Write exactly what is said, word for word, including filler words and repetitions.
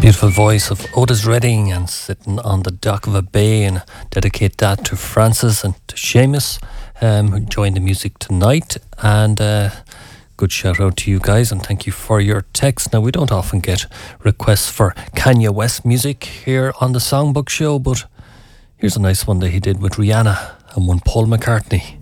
Beautiful voice of Otis Redding and Sitting on the Dock of a Bay, and dedicate that to Francis and to Seamus, um, who joined the music tonight. And uh, good shout out to you guys, and thank you for your text. Now, we don't often get requests for Kanye West music here on the Songbook Show, but here's a nice one that he did with Rihanna and one Paul McCartney.